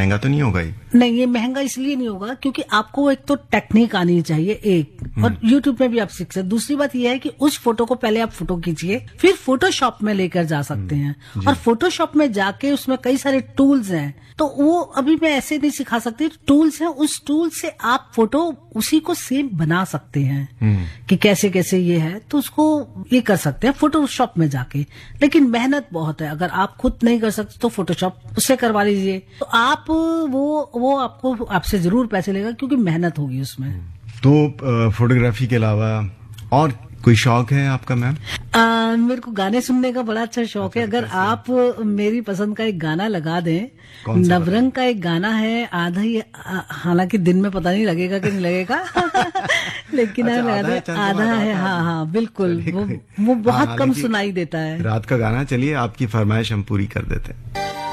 महंगा तो नहीं होगा ये? नहीं, ये महंगा इसलिए नहीं होगा क्योंकि आपको एक तो टेक्निक आनी चाहिए एक, और यूट्यूब में भी आप सीख सकते। दूसरी बात यह है कि उस फोटो को पहले आप फोटो खींचिए, फिर फोटोशॉप में लेकर जा सकते हैं, और फोटोशॉप में जाके उसमें कई सारे टूल्स हैं, तो वो अभी मैं ऐसे नहीं सिखा सकती। टूल्स हैं, उस टूल से आप फोटो उसी को सेम बना सकते हैं कि कैसे कैसे ये है, तो उसको ये कर सकते हैं फोटोशॉप में जाके। लेकिन मेहनत बहुत है, अगर आप खुद नहीं कर सकते तो फोटोशॉप उससे करवा लीजिए। तो आप वो आपको आपसे जरूर पैसे लेगा क्योंकि मेहनत होगी उसमें। तो फोटोग्राफी के अलावा और कोई शौक है आपका मैम? मेरे को गाने सुनने का बड़ा अच्छा शौक है। अगर आप मेरी पसंद का एक गाना लगा दें, नवरंग का एक गाना है, आधा ही, हालांकि दिन में पता नहीं लगेगा कि नहीं लगेगा लेकिन आधा है। हाँ बिल्कुल, वो बहुत कम सुनाई देता है। रात का गाना, चलिए आपकी फरमाइश हम पूरी कर देते हैं।